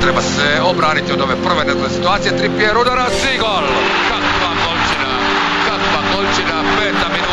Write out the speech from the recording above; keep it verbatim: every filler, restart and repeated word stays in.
treba se obraniti od ove prve netle situacije. Trippier udarac i gol! Kakva golčina, kakva golčina, peta minuta.